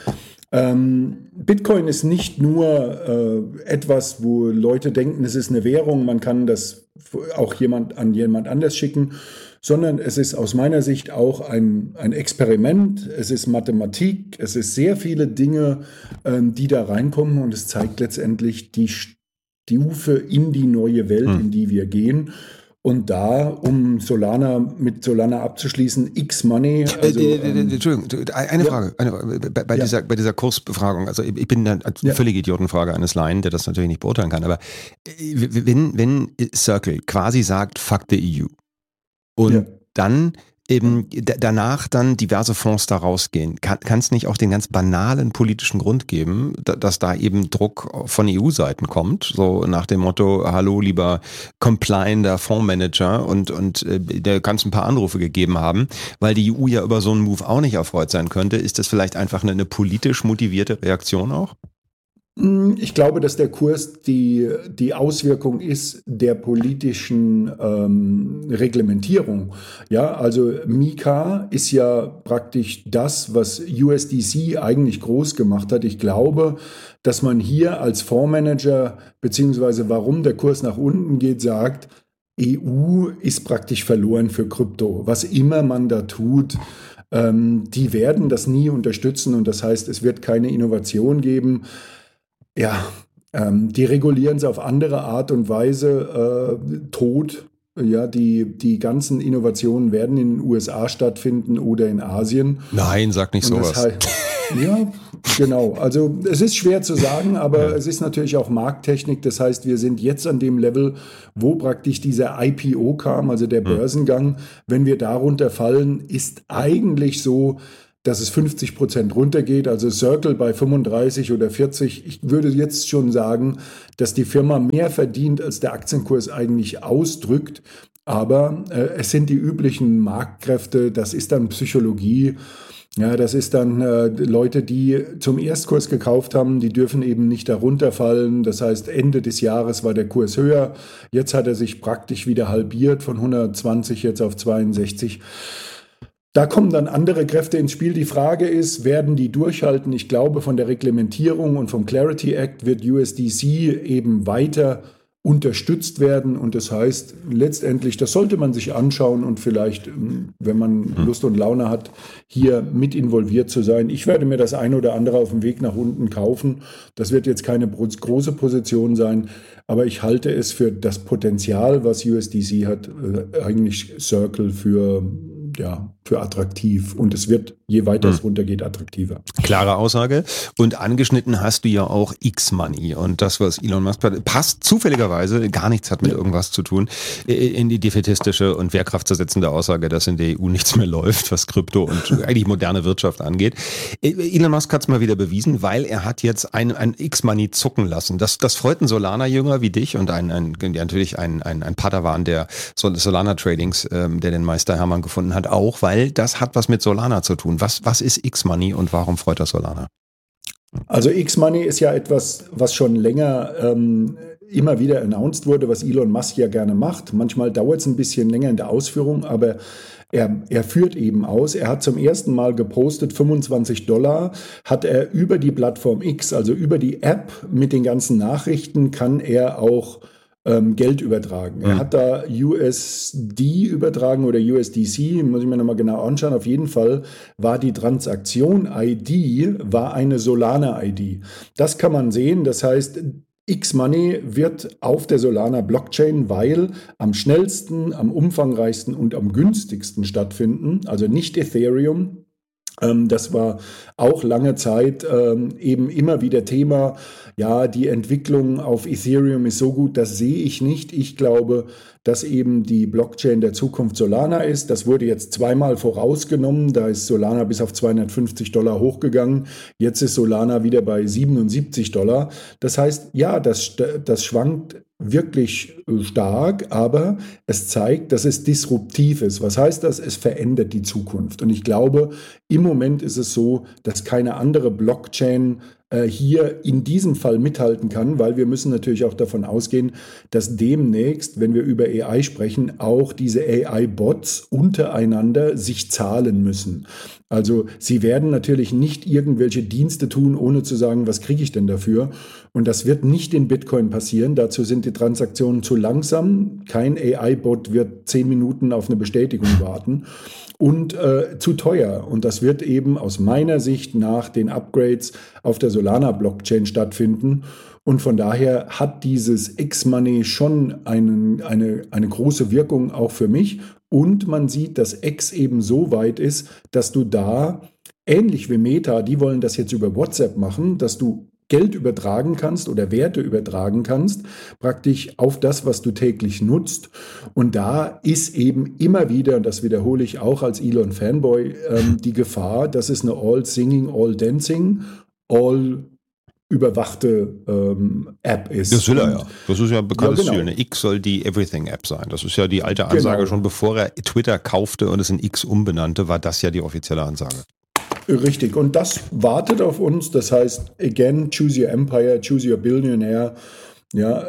Bitcoin ist nicht nur etwas, wo Leute denken, es ist eine Währung, man kann das auch an jemand anders schicken, sondern es ist aus meiner Sicht auch ein Experiment, es ist Mathematik, es ist sehr viele Dinge, die da reinkommen und es zeigt letztendlich die Stufe in die neue Welt, in die wir gehen. Und da, um mit Solana abzuschließen, X-Money. Also, Entschuldigung, eine Frage. Bei dieser Kursbefragung, also ich bin eine völlige Idiotenfrage eines Laien, der das natürlich nicht beurteilen kann, aber wenn Circle quasi sagt, fuck the EU und dann eben danach dann diverse Fonds da rausgehen, kann es nicht auch den ganz banalen politischen Grund geben, dass da eben Druck von EU-Seiten kommt, so nach dem Motto, hallo lieber complianter Fondsmanager und da kann es ein paar Anrufe gegeben haben, weil die EU ja über so einen Move auch nicht erfreut sein könnte. Ist das vielleicht einfach eine politisch motivierte Reaktion auch? Ich glaube, dass der Kurs die Auswirkung ist der politischen Reglementierung. Ja, also Mika ist ja praktisch das, was USDC eigentlich groß gemacht hat. Ich glaube, dass man hier als Fondsmanager, beziehungsweise warum der Kurs nach unten geht, sagt, EU ist praktisch verloren für Krypto. Was immer man da tut, die werden das nie unterstützen und das heißt, es wird keine Innovation geben. Ja, die regulieren es auf andere Art und Weise tot. Ja, die ganzen Innovationen werden in den USA stattfinden oder in Asien. Nein, sag nicht sowas. Ja, genau. Also es ist schwer zu sagen, aber es ist natürlich auch Markttechnik. Das heißt, wir sind jetzt an dem Level, wo praktisch dieser IPO kam, also der Börsengang. Wenn wir darunter fallen, ist eigentlich so, dass es 50% runtergeht, also Circle bei 35 oder 40. Ich würde jetzt schon sagen, dass die Firma mehr verdient, als der Aktienkurs eigentlich ausdrückt. Aber es sind die üblichen Marktkräfte, das ist dann Psychologie. Ja, das ist dann Leute, die zum Erstkurs gekauft haben, die dürfen eben nicht darunter fallen. Das heißt, Ende des Jahres war der Kurs höher. Jetzt hat er sich praktisch wieder halbiert, von 120 jetzt auf 62. Da kommen dann andere Kräfte ins Spiel. Die Frage ist, werden die durchhalten? Ich glaube, von der Reglementierung und vom Clarity Act wird USDC eben weiter unterstützt werden. Und das heißt, letztendlich, das sollte man sich anschauen und vielleicht, wenn man Lust und Laune hat, hier mit involviert zu sein. Ich werde mir das eine oder andere auf dem Weg nach unten kaufen. Das wird jetzt keine große Position sein, aber ich halte es für das Potenzial, was USDC hat, eigentlich Circle für attraktiv. Und es wird, je weiter es runtergeht, attraktiver. Klare Aussage. Und angeschnitten hast du ja auch X-Money. Und das, was Elon Musk passt zufälligerweise, gar nichts hat mit irgendwas zu tun, in die defätistische und wehrkraftzersetzende Aussage, dass in der EU nichts mehr läuft, was Krypto und eigentlich moderne Wirtschaft angeht. Elon Musk hat es mal wieder bewiesen, weil er hat jetzt ein X-Money zucken lassen. Das freut einen Solana-Jünger wie dich und natürlich ein Padawan der Solana-Tradings, der den Meister Hermann gefunden hat, auch, weil das hat was mit Solana zu tun. Was ist X-Money und warum freut das Solana? Also X-Money ist ja etwas, was schon länger immer wieder announced wurde, was Elon Musk ja gerne macht. Manchmal dauert es ein bisschen länger in der Ausführung, aber er führt eben aus. Er hat zum ersten Mal gepostet, $25 hat er über die Plattform X, also über die App mit den ganzen Nachrichten, kann er auch Geld übertragen. Er hat da USD übertragen oder USDC, muss ich mir nochmal genau anschauen. Auf jeden Fall war die Transaktion-ID eine Solana-ID. Das kann man sehen, das heißt, X-Money wird auf der Solana-Blockchain, weil am schnellsten, am umfangreichsten und am günstigsten stattfinden, also nicht Ethereum. Das war auch lange Zeit eben immer wieder Thema. Ja, die Entwicklung auf Ethereum ist so gut, das sehe ich nicht. Ich glaube, dass eben die Blockchain der Zukunft Solana ist. Das wurde jetzt zweimal vorausgenommen. Da ist Solana bis auf $250 hochgegangen. Jetzt ist Solana wieder bei $77. Das heißt, ja, das schwankt wirklich stark, aber es zeigt, dass es disruptiv ist. Was heißt das? Es verändert die Zukunft. Und ich glaube, im Moment ist es so, dass keine andere Blockchain hier in diesem Fall mithalten kann, weil wir müssen natürlich auch davon ausgehen, dass demnächst, wenn wir über AI sprechen, auch diese AI-Bots untereinander sich zahlen müssen. Also sie werden natürlich nicht irgendwelche Dienste tun, ohne zu sagen, was kriege ich denn dafür? Und das wird nicht in Bitcoin passieren. Dazu sind die Transaktionen zu langsam. Kein AI-Bot wird 10 Minuten auf eine Bestätigung warten. Und zu teuer. Und das wird eben aus meiner Sicht nach den Upgrades auf der Solana-Blockchain stattfinden. Und von daher hat dieses X-Money schon eine große Wirkung auch für mich. Und man sieht, dass X eben so weit ist, dass du da, ähnlich wie Meta, die wollen das jetzt über WhatsApp machen, dass du Geld übertragen kannst oder Werte übertragen kannst, praktisch auf das, was du täglich nutzt. Und da ist eben immer wieder, und das wiederhole ich auch als Elon-Fanboy, die Gefahr, dass es eine All-Singing, All-Dancing, All-überwachte App ist. Das will er ja. Das ist ja ein bekanntes Ziel. Eine X soll die Everything-App sein. Das ist ja die alte Ansage, schon bevor er Twitter kaufte und es in X umbenannte, war das ja die offizielle Ansage. Richtig. Und das wartet auf uns. Das heißt, again, choose your empire, choose your billionaire. Ja,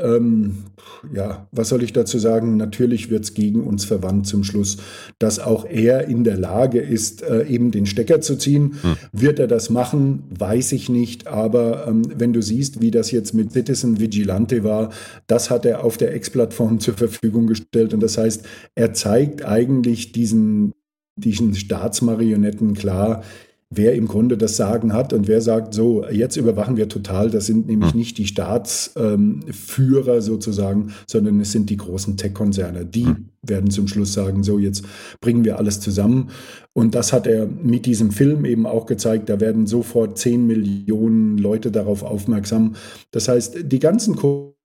was soll ich dazu sagen? Natürlich wird es gegen uns verwandt zum Schluss, dass auch er in der Lage ist, eben den Stecker zu ziehen. Wird er das machen? Weiß ich nicht. Aber wenn du siehst, wie das jetzt mit Citizen Vigilante war, das hat er auf der X-Plattform zur Verfügung gestellt. Und das heißt, er zeigt eigentlich diesen Staatsmarionetten klar, wer im Grunde das Sagen hat und wer sagt, so, jetzt überwachen wir total. Das sind nämlich nicht die Staatsführer sozusagen, sondern es sind die großen Tech-Konzerne. Die werden zum Schluss sagen, so, jetzt bringen wir alles zusammen. Und das hat er mit diesem Film eben auch gezeigt. Da werden sofort 10 Millionen Leute darauf aufmerksam. Das heißt, die ganzen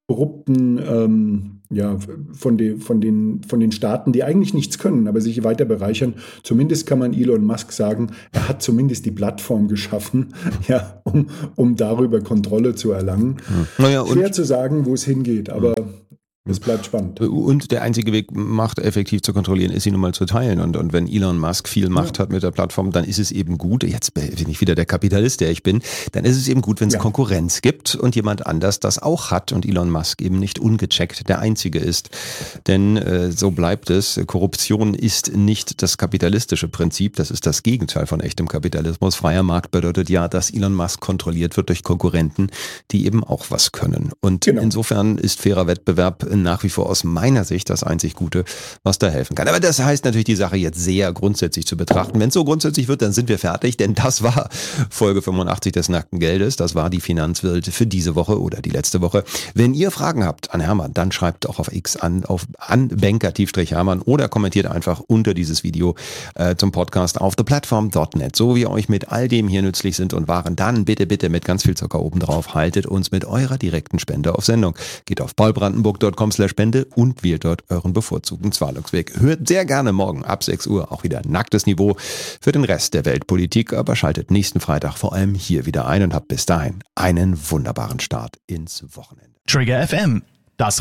korrupten von den Staaten, die eigentlich nichts können, aber sich weiter bereichern. Zumindest kann man Elon Musk sagen, er hat zumindest die Plattform geschaffen, ja, um darüber Kontrolle zu erlangen. Schwer zu sagen, wo es hingeht, aber es bleibt spannend. Und der einzige Weg, Macht effektiv zu kontrollieren, ist sie nun mal zu teilen. Und wenn Elon Musk viel Macht hat mit der Plattform, dann ist es eben gut, jetzt bin ich wieder der Kapitalist, der ich bin, dann ist es eben gut, wenn es Konkurrenz gibt und jemand anders das auch hat und Elon Musk eben nicht ungecheckt der Einzige ist. Denn so bleibt es, Korruption ist nicht das kapitalistische Prinzip, das ist das Gegenteil von echtem Kapitalismus. Freier Markt bedeutet ja, dass Elon Musk kontrolliert wird durch Konkurrenten, die eben auch was können. Und insofern ist fairer Wettbewerb nach wie vor aus meiner Sicht das einzig Gute, was da helfen kann. Aber das heißt natürlich, die Sache jetzt sehr grundsätzlich zu betrachten. Wenn es so grundsätzlich wird, dann sind wir fertig, denn das war Folge 85 des Nackten Geldes. Das war die Finanzwelt für diese Woche oder die letzte Woche. Wenn ihr Fragen habt an Hermann, dann schreibt auch auf X an Banker-Hermann oder kommentiert einfach unter dieses Video zum Podcast auf theplatform.net. So wie ihr euch mit all dem hier nützlich sind und waren, dann bitte mit ganz viel Zucker oben drauf, haltet uns mit eurer direkten Spende auf Sendung. Geht auf paulbrandenburg.com/Spende und wählt dort euren bevorzugten Zahlungsweg. Hört sehr gerne morgen ab 6 Uhr auch wieder nacktes Niveau für den Rest der Weltpolitik, aber schaltet nächsten Freitag vor allem hier wieder ein und habt bis dahin einen wunderbaren Start ins Wochenende. Trigger FM, das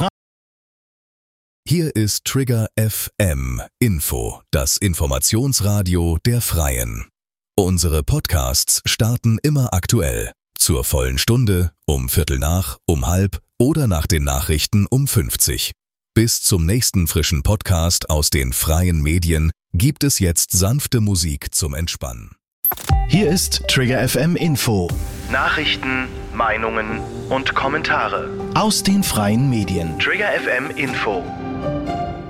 Hier ist Trigger FM Info, das Informationsradio der Freien. Unsere Podcasts starten immer aktuell. Zur vollen Stunde, um 7:15, um 12:30 oder nach den Nachrichten um 50. Bis zum nächsten frischen Podcast aus den freien Medien gibt es jetzt sanfte Musik zum Entspannen. Hier ist Trigger FM Info. Nachrichten, Meinungen und Kommentare aus den freien Medien. Trigger FM Info.